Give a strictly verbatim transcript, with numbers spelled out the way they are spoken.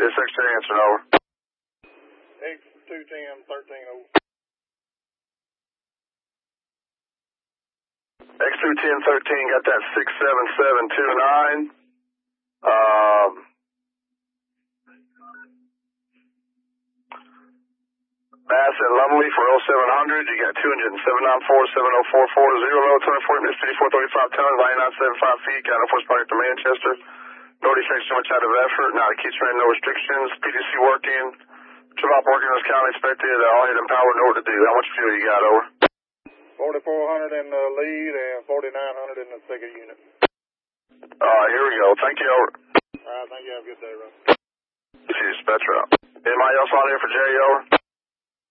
It's X two answer, over. X two ten thirteen over. X two ten thirteen, got that six seven seven two nine. Um, Bass and Lumley for oh seven hundred. You got two hundred seven nine four seven oh four four zero low, two hundred forty minutes, fifty-four thirty-five tons, ninety-nine seventy-five feet, got no force project to Manchester. No defects, too much out of effort. Now it keeps running, no restrictions. P D C working. Trip op working as county expected. All head and power, know what to do. How much fuel you got, over? forty-four hundred in the lead and forty-nine hundred in the second unit. Alright, here we go. Thank you, over. Alright, thank you. Have a good day, Russ. See you, dispatch route. Anybody else on here for Jerry, over?